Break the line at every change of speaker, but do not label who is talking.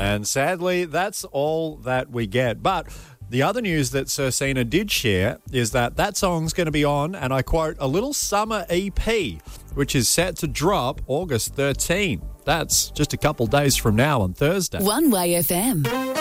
And sadly, that's all that we get. But the other news that Sirsina did share is that song's going to be on, and I quote, a little summer EP, which is set to drop August 13. That's just a couple days from now on Thursday.
One Way FM.